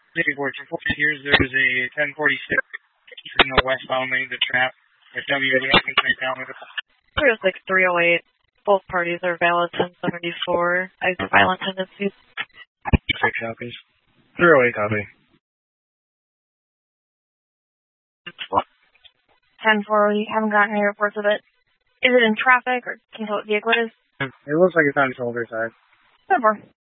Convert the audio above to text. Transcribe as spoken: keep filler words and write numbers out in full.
Before two forty years, there was a ten forty-six in the westbound lane, the trap. At W A can down with it. three oh six, three oh eight. Both parties are valid. ten seventy-four. I have violent tendencies. Six copies. three oh eight copy. ten four, you haven't gotten any reports of it. Is it in traffic, or can you tell what vehicle it is? It looks like it's on the shoulder side. ten four.